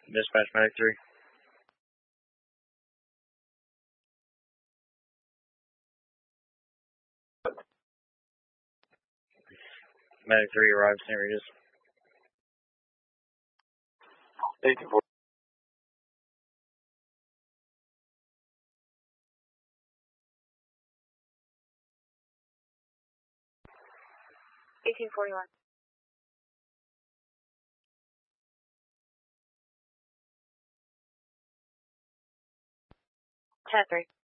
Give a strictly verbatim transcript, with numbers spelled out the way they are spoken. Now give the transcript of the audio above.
Dispatch Medic three. Medic three arrived Saint Regis. eighteen forty. eighteen forty-one. ten three.